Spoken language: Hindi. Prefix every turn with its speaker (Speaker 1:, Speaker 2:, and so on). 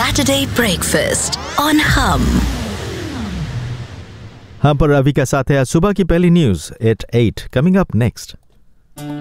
Speaker 1: Saturday Breakfast on Hum।
Speaker 2: हम पर रवि का साथ है आज सुबह की पहली news at 8 coming up next.